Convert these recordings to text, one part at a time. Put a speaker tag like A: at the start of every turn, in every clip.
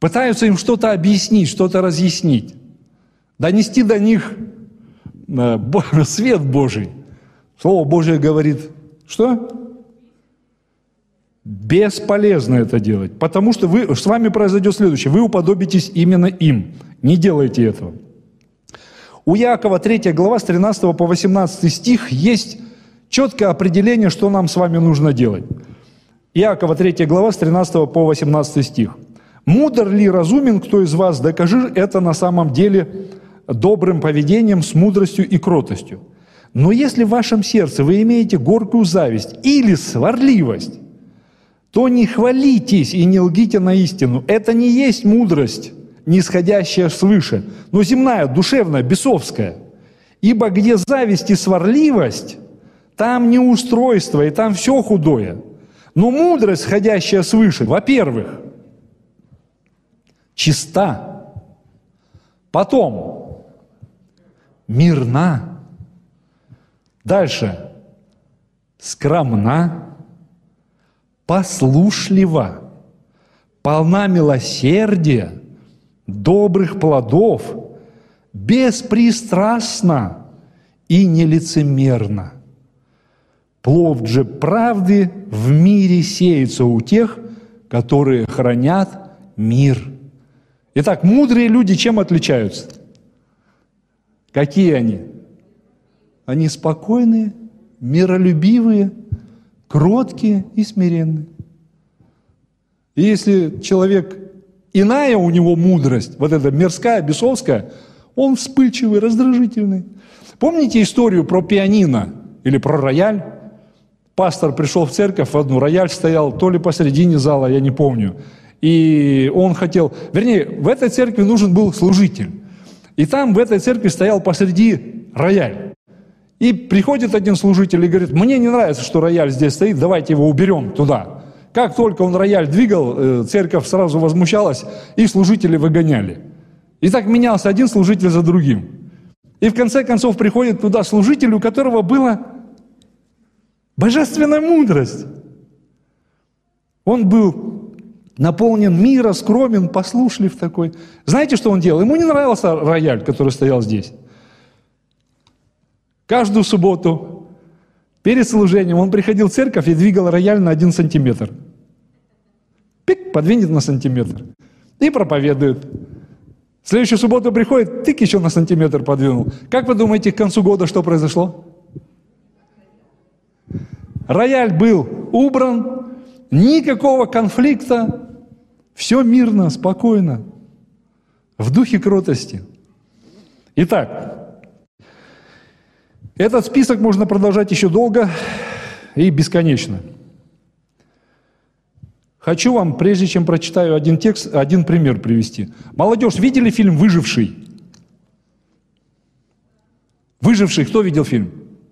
A: Пытаются им что-то объяснить, что-то разъяснить, донести до них свет Божий. Слово Божие говорит, что? Бесполезно это делать, потому что с вами произойдет следующее. Вы уподобитесь именно им. Не делайте этого. У Иакова 3 глава с 13 по 18 стих есть четкое определение, что нам с вами нужно делать. Иакова 3 глава с 13 по 18 стих. «Мудр ли, разумен кто из вас, докажи это на самом деле добрым поведением, с мудростью и кротостью. Но если в вашем сердце вы имеете горькую зависть или сварливость, то не хвалитесь и не лгите на истину. Это не есть мудрость, нисходящая свыше, но земная, душевная, бесовская. Ибо где зависть и сварливость, там неустройство, и там все худое. Но мудрость, сходящая свыше, во-первых, чиста, потом мирна, дальше скромна, послушлива, полна милосердия, добрых плодов, беспристрастна и нелицемерна. Плод же правды в мире сеется у тех, которые хранят мир». Итак, мудрые люди чем отличаются? Какие они? Они спокойные, миролюбивые, кроткие и смиренные. И если человек, иная у него мудрость, вот эта мирская, бесовская, он вспыльчивый, раздражительный. Помните историю про пианино или про рояль? Пастор пришел в церковь в одну, рояль стоял то ли посередине зала, я не помню. И он хотел, вернее, в этой церкви нужен был служитель. И там в этой церкви стоял посреди рояль. И приходит один служитель и говорит: мне не нравится, что рояль здесь стоит, давайте его уберем туда. Как только он рояль двигал, церковь сразу возмущалась, и служители выгоняли. И так менялся один служитель за другим. И в конце концов приходит туда служитель, у которого была божественная мудрость. Он был наполнен мира, скромен, послушлив такой. Знаете, что он делал? Ему не нравился рояль, который стоял здесь. Каждую субботу перед служением он приходил в церковь и двигал рояль на 1 сантиметр. Пик, подвинет на сантиметр. И проповедует. В следующую субботу приходит, тык, еще на сантиметр подвинул. Как вы думаете, к концу года что произошло? Рояль был убран, никакого конфликта, все мирно, спокойно, в духе кротости. Итак, этот список можно продолжать еще долго и бесконечно. Хочу вам, прежде чем прочитаю один текст, один пример привести. Молодежь, видели фильм «Выживший»? «Выживший», кто видел фильм?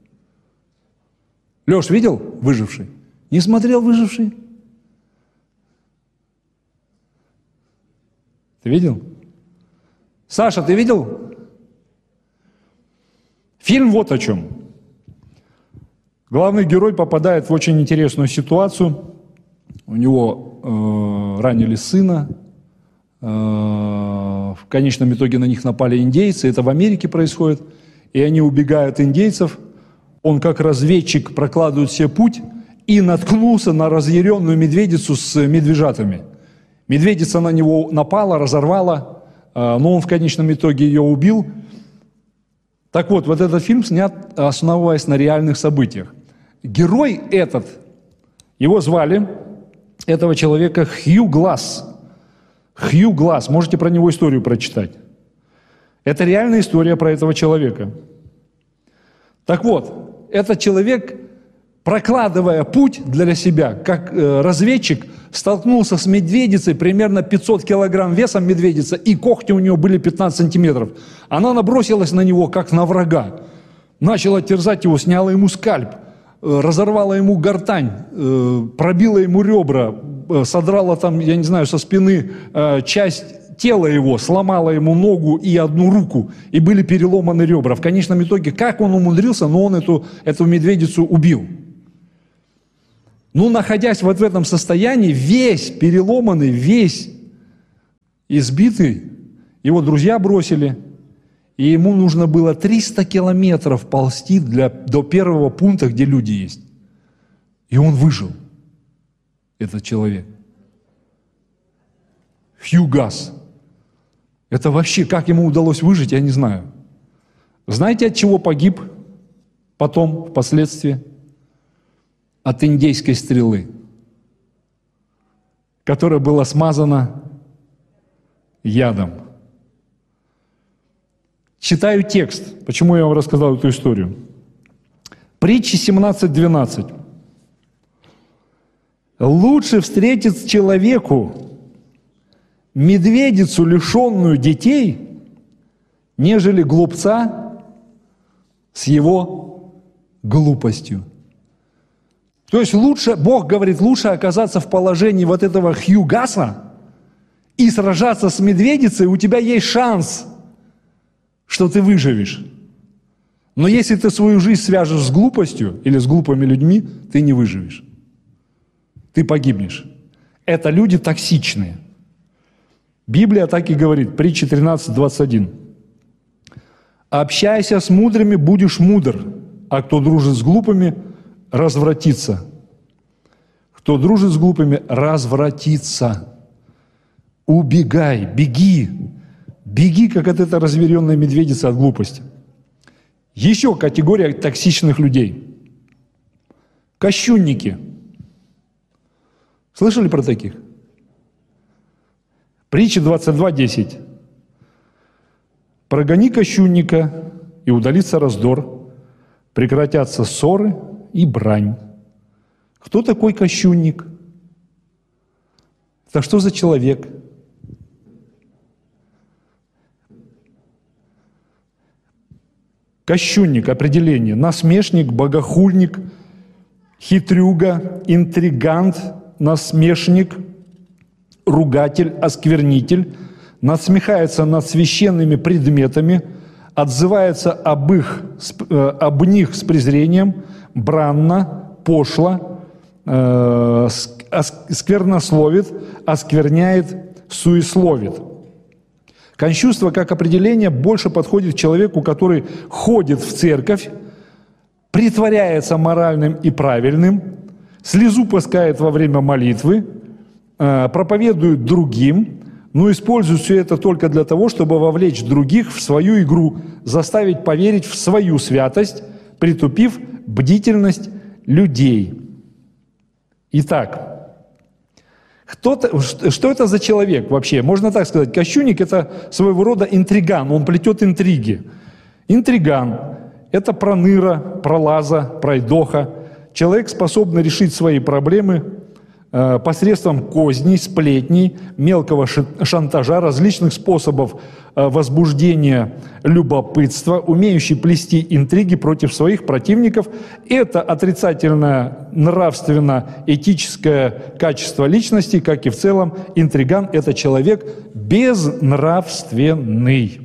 A: Леш, видел «Выживший»? Не смотрел «Выживший»? Ты видел? Саша, ты видел? Фильм вот о чем. Главный герой попадает в очень интересную ситуацию. У него ранили сына. В конечном итоге на них напали индейцы. Это в Америке происходит. И они убегают от индейцев. Он как разведчик прокладывает себе путь и наткнулся на разъяренную медведицу с медвежатами. Медведица на него напала, разорвала, но он в конечном итоге ее убил. Так вот, вот этот фильм снят, основываясь на реальных событиях. Герой этот, его звали, этого человека, Хью Гласс. Хью Гласс, можете про него историю прочитать. Это реальная история про этого человека. Так вот, этот человек, прокладывая путь для себя, как разведчик, столкнулся с медведицей, примерно 500 килограмм весом медведица, и когти у нее были 15 сантиметров. Она набросилась на него, как на врага. Начала терзать его, сняла ему скальп, разорвала ему гортань, пробила ему ребра, содрала там, я не знаю, со спины часть тела его, сломала ему ногу и одну руку, и были переломаны ребра. В конечном итоге, как он умудрился, но он эту медведицу убил. Ну, находясь вот в этом состоянии, весь переломанный, весь избитый, его друзья бросили, и ему нужно было 300 километров ползти до первого пункта, где люди есть. И он выжил, этот человек. Хью Гасс. Это вообще, как ему удалось выжить, я не знаю. Знаете, от чего погиб потом, впоследствии? От индейской стрелы, которая была смазана ядом. Читаю текст. Почему я вам рассказал эту историю? Притчи 17:12. Лучше встретить человеку медведицу, лишенную детей, нежели глупца с его глупостью. То есть лучше, Бог говорит, лучше оказаться в положении вот этого Хью Гасса и сражаться с медведицей, у тебя есть шанс, что ты выживешь. Но если ты свою жизнь свяжешь с глупостью или с глупыми людьми, ты не выживешь. Ты погибнешь. Это люди токсичные. Библия так и говорит, притча 13:21. «Общайся с мудрыми, будешь мудр, а кто дружит с глупыми, развратится». Кто дружит с глупыми, развратится. Убегай, беги. Беги, как от этой разъяренной медведицы от глупости. Еще категория токсичных людей. Кощунники. Слышали про таких? Притча 22:10. «Прогони кощунника, и удалится раздор, прекратятся ссоры и брань». Кто такой кощунник? Это что за человек? Кощунник, определение. Насмешник, богохульник, хитрюга, интригант, насмешник, ругатель, осквернитель, насмехается над священными предметами, отзывается об них с презрением, бранно, пошло, сквернословит, оскверняет, суесловит. Кощунство как определение больше подходит к человеку, который ходит в церковь, притворяется моральным и правильным, слезу пускает во время молитвы, проповедует другим, но использует все это только для того, чтобы вовлечь других в свою игру, заставить поверить в свою святость, притупив бдительность людей. Итак, что это за человек вообще? Можно так сказать, кощунник – это своего рода интриган, он плетет интриги. Интриган – это проныра, пролаза, пройдоха, человек, способный решить свои проблемы посредством козней, сплетней, мелкого шантажа, различных способов возбуждения любопытства, умеющий плести интриги против своих противников. Это отрицательное нравственно-этическое качество личности, как и в целом интриган – это человек безнравственный.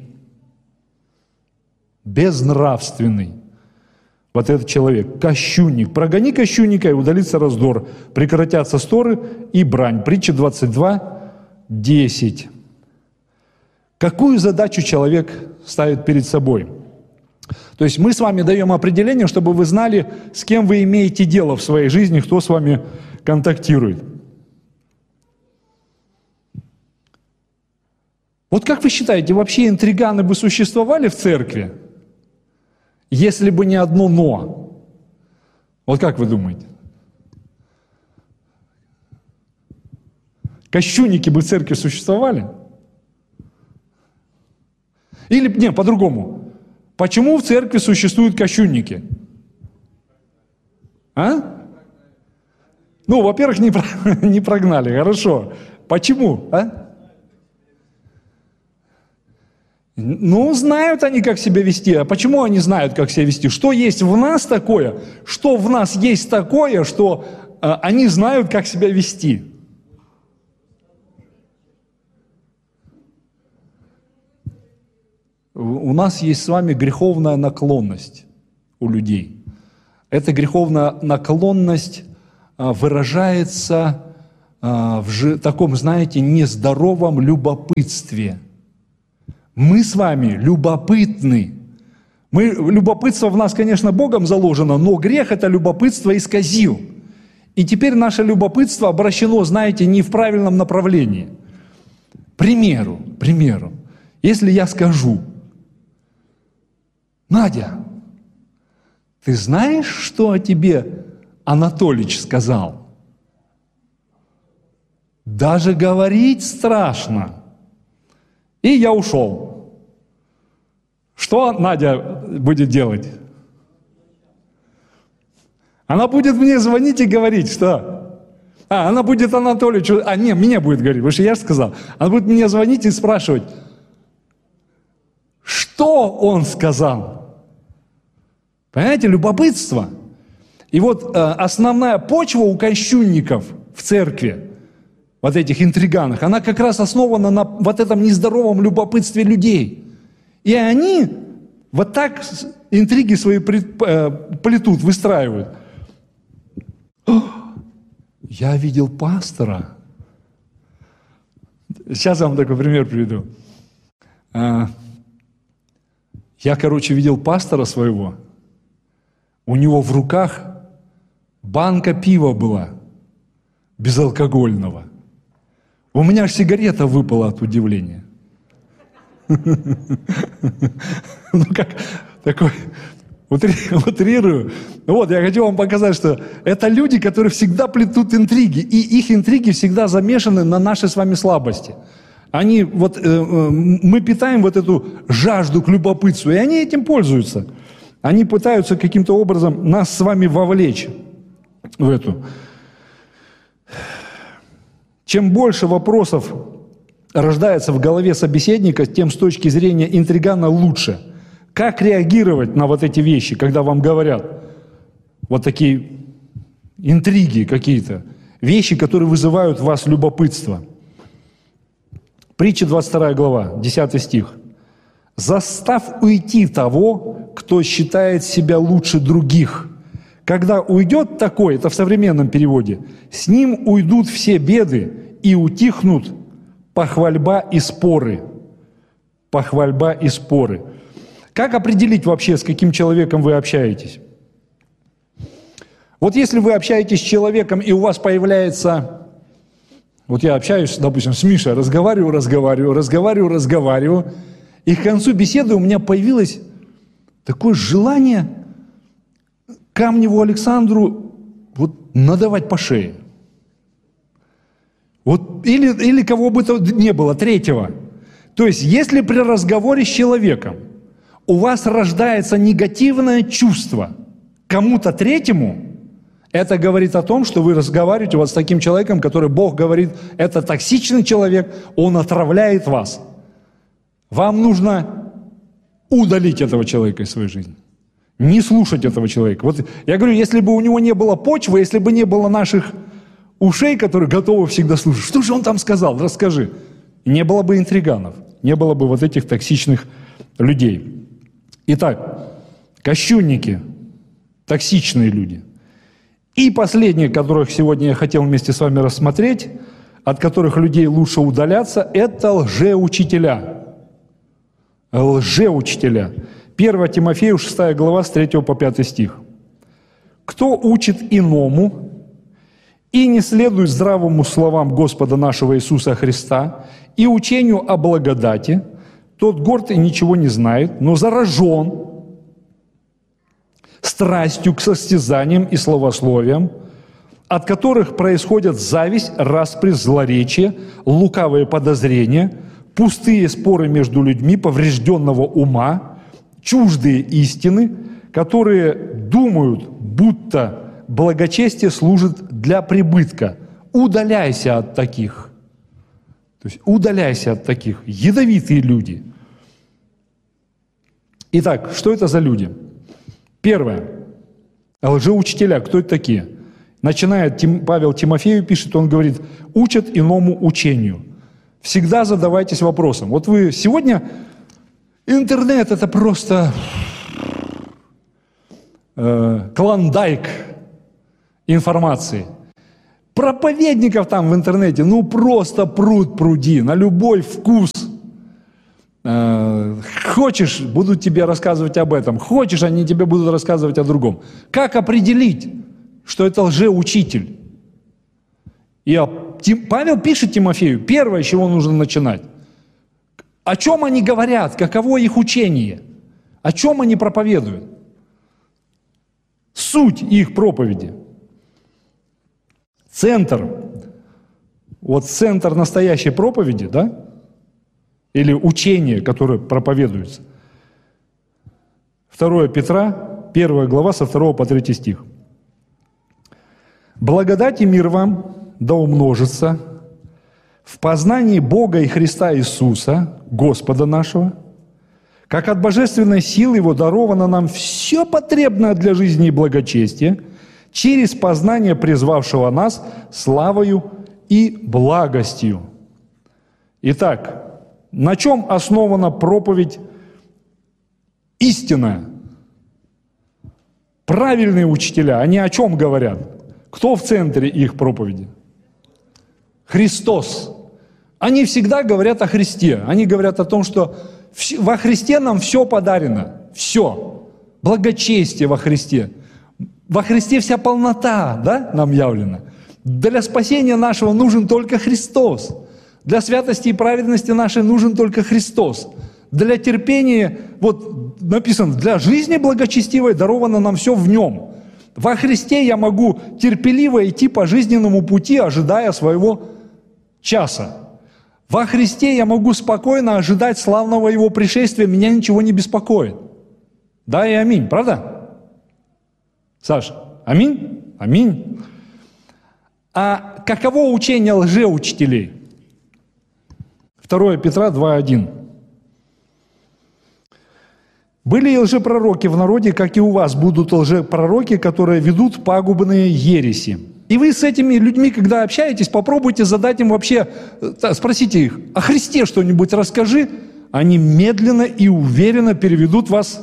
A: Безнравственный. Вот этот человек, кощунник. Прогони кощунника, и удалится раздор. Прекратятся ссоры и брань. Притча 22:10. Какую задачу человек ставит перед собой? То есть мы с вами даем определение, чтобы вы знали, с кем вы имеете дело в своей жизни, кто с вами контактирует. Вот как вы считаете, вообще интриганы бы существовали в церкви, если бы не одно «но»? Вот как вы думаете? Кощунники бы в церкви существовали? Или, не, по-другому. Почему в церкви существуют кощунники? А? Ну, во-первых, не прогнали, хорошо. Почему? А? Ну, знают они, как себя вести. А почему они знают, как себя вести? Что есть в нас такое? Что в нас есть такое, что они знают, как себя вести? У нас есть с вами греховная наклонность у людей. Эта греховная наклонность выражается в таком, знаете, нездоровом любопытстве. Мы с вами любопытны. Любопытство в нас, конечно, Богом заложено, но грех это любопытство исказил. И теперь наше любопытство обращено, знаете, не в правильном направлении. К примеру, если я скажу: Надя, ты знаешь, что о тебе Анатолич сказал? Даже говорить страшно. И я ушел. Что Надя будет делать? Она будет мне звонить и говорить, что? Она будет Анатоличу, мне будет говорить, потому что я же сказал. Она будет мне звонить и спрашивать, что он сказал? Понимаете, любопытство. И вот основная почва у кощунников в церкви, вот этих интриганах, она как раз основана на вот этом нездоровом любопытстве людей. И они вот так интриги свои плетут, выстраивают. Я видел пастора. Сейчас я вам такой пример приведу. Я, видел пастора своего. У него в руках банка пива была, безалкогольного. У меня аж сигарета выпала от удивления. Ну как, такой, утрирую. Вот, я хочу вам показать, что это люди, которые всегда плетут интриги, и их интриги всегда замешаны на нашей с вами слабости. Они, мы питаем вот эту жажду к любопытству, и они этим пользуются. Они пытаются каким-то образом нас с вами вовлечь в эту. Чем больше вопросов рождается в голове собеседника, тем с точки зрения интригана лучше. Как реагировать на вот эти вещи, когда вам говорят вот такие интриги какие-то, вещи, которые вызывают в вас любопытство? Притча 22 глава, 10 стих. «Заставь уйти того, кто считает себя лучше других. Когда уйдет такой, это в современном переводе, с ним уйдут все беды и утихнут похвальба и споры». Похвальба и споры. Как определить вообще, с каким человеком вы общаетесь? Вот если вы общаетесь с человеком, и у вас появляется... Вот я общаюсь, допустим, с Мишей, разговариваю, и к концу беседы у меня появилось такое желание Камневу Александру надавать по шее. Или кого бы то ни было, третьего. То есть, если при разговоре с человеком у вас рождается негативное чувство кому-то третьему, это говорит о том, что вы разговариваете с таким человеком, который Бог говорит, это токсичный человек, он отравляет вас. Вам нужно удалить этого человека из своей жизни. Не слушать этого человека. Вот я говорю, если бы у него не было почвы, если бы не было наших ушей, которые готовы всегда слушать, что же он там сказал, расскажи. Не было бы интриганов, не было бы вот этих токсичных людей. Итак, кощунники, токсичные люди. И последние, которых сегодня я хотел вместе с вами рассмотреть, от которых людей лучше удаляться, это лжеучителя. Лжеучителя. 1 Тимофею 6 глава с 3 по 5 стих. «Кто учит иному и не следует здравому словам Господа нашего Иисуса Христа и учению о благодати, тот горд и ничего не знает, но заражен страстью к состязаниям и словословиям, от которых происходят зависть, распри, злоречие, лукавые подозрения, пустые споры между людьми поврежденного ума, чуждые истины, которые думают, будто благочестие служит для прибытка. Удаляйся от таких». То есть удаляйся от таких. Ядовитые люди. Итак, что это за люди? Первое. Лжеучителя. Кто это такие? Начинает Павел Тимофею пишет, он говорит, учат иному учению. Всегда задавайтесь вопросом. Вот вы сегодня... Интернет – это просто клондайк информации. Проповедников там в интернете, ну просто пруд пруди, на любой вкус. Хочешь, будут тебе рассказывать об этом. Хочешь, они тебе будут рассказывать о другом. Как определить, что это лжеучитель? И Павел пишет Тимофею, первое, с чего нужно начинать. О чем они говорят, каково их учение, о чем они проповедуют. Суть их проповеди. Центр настоящей проповеди, да? Или учение, которое проповедуется. 2 Петра, 1 глава, со 2 по 3 стих. «Благодать и мир вам да умножится в познании Бога и Христа Иисуса, Господа нашего, как от божественной силы Его даровано нам все потребное для жизни и благочестия, через познание призвавшего нас славою и благостью». Итак, на чем основана проповедь истинная? Правильные учителя, они о чем говорят? Кто в центре их проповеди? Христос. Они всегда говорят о Христе. Они говорят о том, что во Христе нам все подарено. Все. Благочестие во Христе. Во Христе вся полнота, да, нам явлена. Для спасения нашего нужен только Христос. Для святости и праведности нашей нужен только Христос. Для терпения, вот написано, для жизни благочестивой даровано нам все в Нем. Во Христе я могу терпеливо идти по жизненному пути, ожидая своего часа. Во Христе я могу спокойно ожидать славного Его пришествия, меня ничего не беспокоит. Да и аминь, правда? Саша, аминь? Аминь. А каково учение лжеучителей? 2 Петра 2:1. «Были и лжепророки в народе, как и у вас будут лжепророки, которые ведут пагубные ереси». И вы с этими людьми, когда общаетесь, попробуйте задать им вообще, спросите их, о Христе что-нибудь расскажи, они медленно и уверенно переведут вас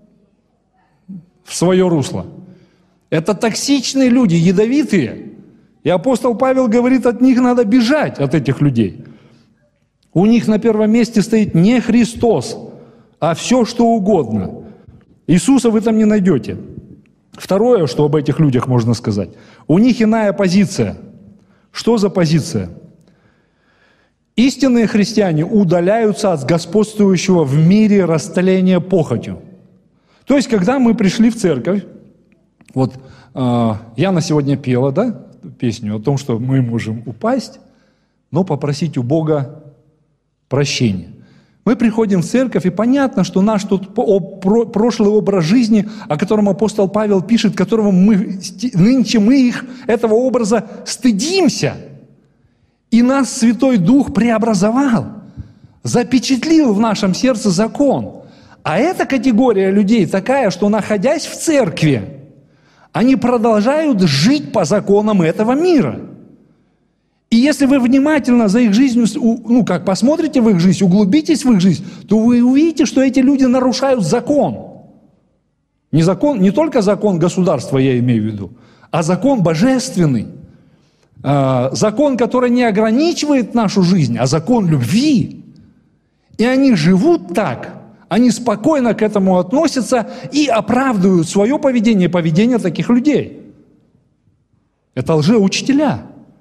A: в свое русло. Это токсичные люди, ядовитые. И апостол Павел говорит, от них надо бежать, от этих людей. У них на первом месте стоит не Христос, а все, что угодно. Иисуса вы там не найдете. Второе, что об этих людях можно сказать. У них иная позиция. Что за позиция? Истинные христиане удаляются от господствующего в мире растления похотью. То есть, когда мы пришли в церковь, вот Яна сегодня пела, да, песню о том, что мы можем упасть, но попросить у Бога прощения. Мы приходим в церковь, и понятно, что наш тут прошлый образ жизни, о котором апостол Павел пишет, которого нынче мы этого образа стыдимся. И нас Святой Дух преобразовал, запечатлил в нашем сердце закон. А эта категория людей такая, что, находясь в церкви, они продолжают жить по законам этого мира. И если вы внимательно за их жизнью, посмотрите в их жизнь, углубитесь в их жизнь, то вы увидите, что эти люди нарушают закон. Не только закон государства, я имею в виду, а закон божественный. Закон, который не ограничивает нашу жизнь, а закон любви. И они живут так, они спокойно к этому относятся и оправдывают свое поведение, поведение таких людей. Это лжеучителя.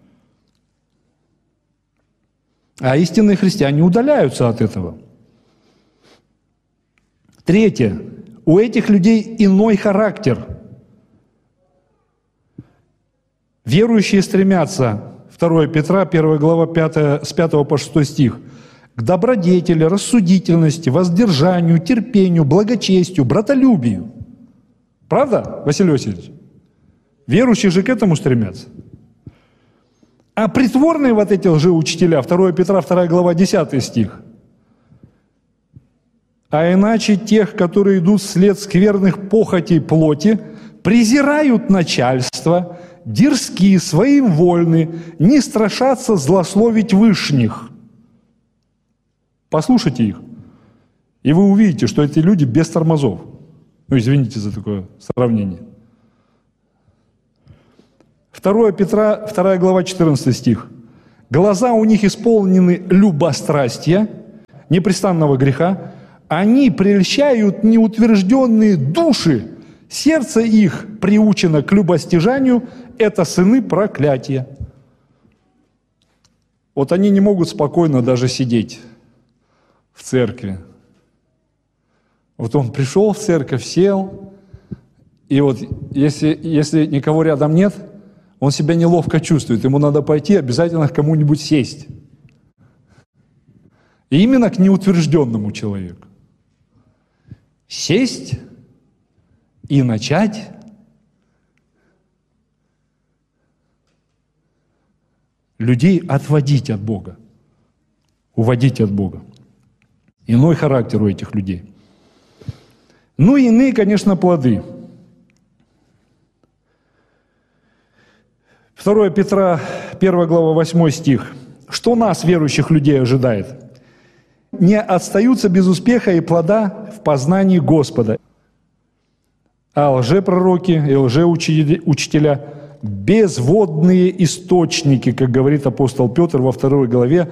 A: А истинные христиане удаляются от этого. Третье. У этих людей иной характер. Верующие стремятся, 2 Петра, 1 глава, с 5 по 6 стих, к добродетели, рассудительности, воздержанию, терпению, благочестию, братолюбию. Правда, Василий Васильевич? Верующие же к этому стремятся. А притворные вот эти лжеучителя, 2 Петра, 2 глава, 10 стих. А иначе тех, которые идут вслед скверных похотей плоти, презирают начальство, дерзки, своевольны, не страшатся злословить вышних. Послушайте их, и вы увидите, что эти люди без тормозов. Извините за такое сравнение. 2 Петра, 2 глава, 14 стих. «Глаза у них исполнены любострастия, непрестанного греха, они прельщают неутвержденные души, сердце их приучено к любостяжанию, это сыны проклятия». Вот они не могут спокойно даже сидеть в церкви. Вот он пришел в церковь, сел, и вот если никого рядом нет, он себя неловко чувствует, ему надо пойти обязательно к кому-нибудь сесть. И именно к неутвержденному человеку. Сесть и начать людей отводить от Бога, уводить от Бога. Иной характер у этих людей. Ну и иные, конечно, плоды. 2 Петра, 1 глава, 8 стих. «Что нас, верующих людей, ожидает? Не отстаются без успеха и плода в познании Господа, а лжепророки и лжеучителя, безводные источники, как говорит апостол Петр во 2 главе,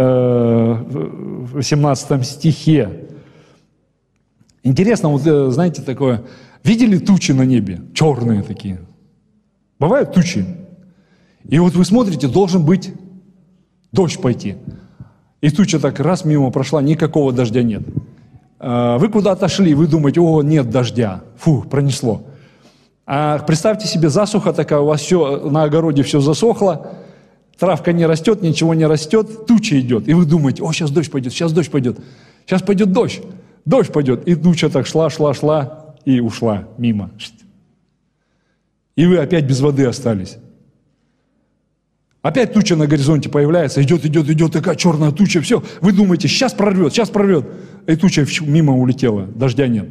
A: 18 стихе». Интересно, вот знаете, такое, видели тучи на небе, черные такие? Бывают тучи. И вот вы смотрите, должен быть дождь пойти. И туча так раз мимо прошла, никакого дождя нет. Вы куда-то шли, вы думаете, о, нет дождя. Фу, пронесло. А представьте себе, засуха такая, у вас все на огороде все засохло, травка не растет, ничего не растет, туча идет. И вы думаете, о, сейчас дождь пойдет, сейчас дождь пойдет. Сейчас пойдет дождь, дождь пойдет. И туча так шла и ушла мимо. И вы опять без воды остались. Опять туча на горизонте появляется, идет такая черная туча, все. Вы думаете, сейчас прорвет. И туча мимо улетела, дождя нет.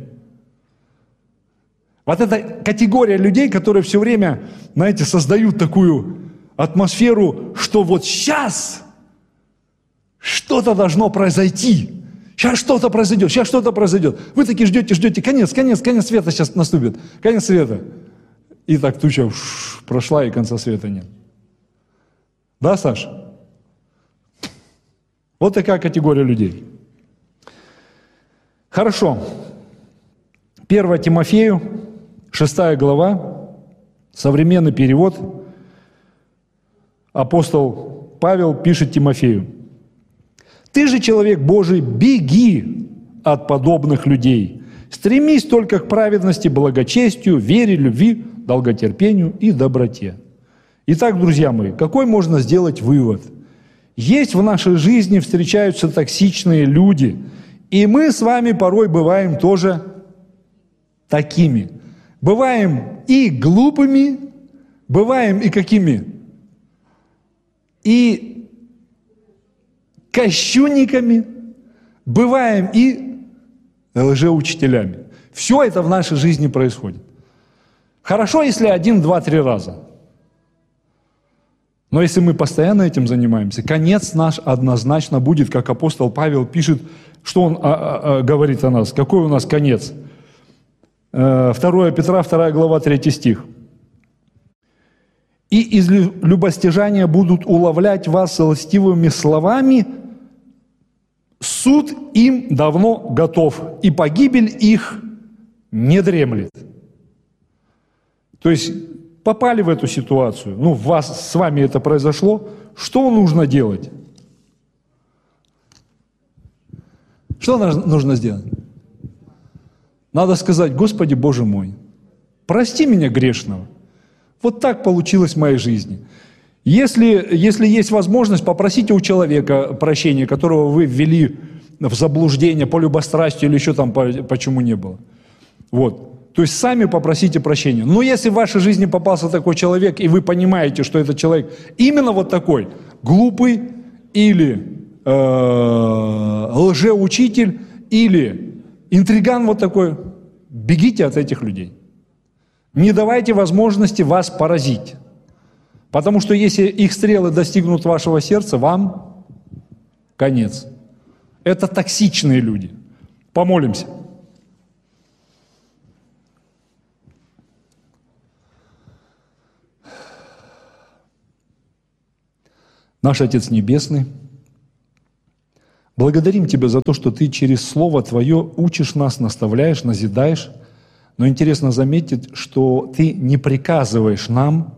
A: Вот это категория людей, которые все время, знаете, создают такую атмосферу, что вот сейчас что-то должно произойти. Сейчас что-то произойдет. Вы такие ждете, конец света сейчас наступит. Конец света. И так туча прошла, и конца света нет. Да, Саша? Вот такая категория людей. Хорошо. 1 Тимофею, 6 глава, современный перевод. Апостол Павел пишет Тимофею: «Ты же, человек Божий, беги от подобных людей. Стремись только к праведности, благочестию, вере, любви, долготерпению и доброте». Итак, друзья мои, какой можно сделать вывод? Есть в нашей жизни, встречаются токсичные люди, и мы с вами порой бываем тоже такими. Бываем и глупыми, бываем и какими? И кощунниками, бываем и лжеучителями. Все это в нашей жизни происходит. Хорошо, если 1, 2, 3 раза. Но если мы постоянно этим занимаемся, конец наш однозначно будет, как апостол Павел пишет, что он говорит о нас, какой у нас конец. 2 Петра, 2 глава, 3 стих. «И из любостяжания будут уловлять вас льстивыми словами, суд им давно готов, и погибель их не дремлет». То есть попали в эту ситуацию, с вами это произошло, что нужно делать? Что нужно сделать? Надо сказать: «Господи Боже мой, прости меня грешного. Вот так получилось в моей жизни». Если есть возможность, попросите у человека прощения, которого вы ввели в заблуждение по любострастию или еще там почему не было. Вот. То есть сами попросите прощения. Но если в вашей жизни попался такой человек, и вы понимаете, что этот человек именно вот такой, глупый или лжеучитель, или интриган вот такой, бегите от этих людей. Не давайте возможности вас поразить. Потому что если их стрелы достигнут вашего сердца, вам конец. Это токсичные люди. Помолимся. Наш Отец Небесный, благодарим Тебя за то, что Ты через Слово Твое учишь нас, наставляешь, назидаешь. Но интересно заметить, что Ты не приказываешь нам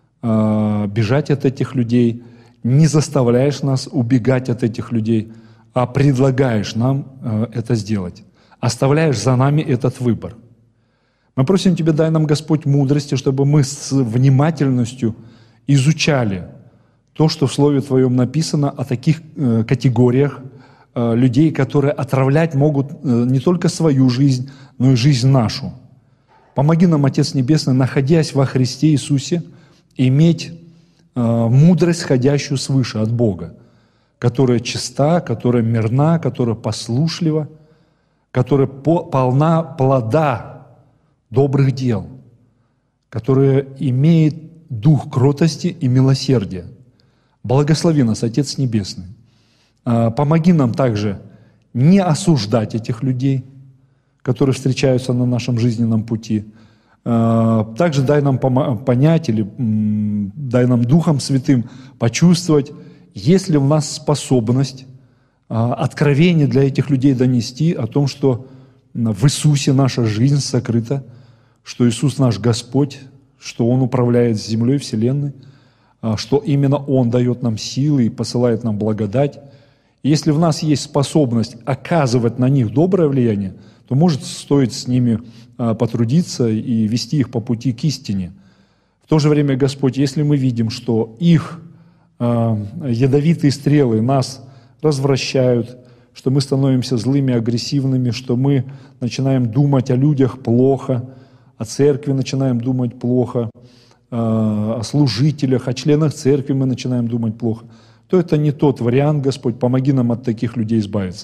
A: бежать от этих людей, не заставляешь нас убегать от этих людей, а предлагаешь нам это сделать. Оставляешь за нами этот выбор. Мы просим Тебя, дай нам, Господь, мудрости, чтобы мы с внимательностью изучали то, что в Слове Твоем написано о таких категориях людей, которые отравлять могут не только свою жизнь, но и жизнь нашу. Помоги нам, Отец Небесный, находясь во Христе Иисусе, иметь мудрость, сходящую свыше от Бога, которая чиста, которая мирна, которая послушлива, которая полна плода добрых дел, которая имеет дух кротости и милосердия. Благослови нас, Отец Небесный. Помоги нам также не осуждать этих людей, которые встречаются на нашем жизненном пути. Также дай нам понять или дай нам Духом Святым почувствовать, есть ли у нас способность откровение для этих людей донести о том, что в Иисусе наша жизнь сокрыта, что Иисус наш Господь, что Он управляет землей, вселенной, что именно Он дает нам силы и посылает нам благодать. И если в нас есть способность оказывать на них доброе влияние, то, может, стоит с ними потрудиться и вести их по пути к истине. В то же время, Господь, если мы видим, что их ядовитые стрелы нас развращают, что мы становимся злыми, агрессивными, что мы начинаем думать о людях плохо, о церкви начинаем думать плохо, о служителях, о членах церкви мы начинаем думать плохо, то это не тот вариант, Господь. Помоги нам от таких людей избавиться.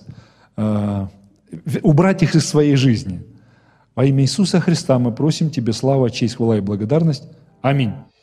A: Убрать их из своей жизни. Во имя Иисуса Христа мы просим Тебе слава, честь, хвала и благодарность. Аминь.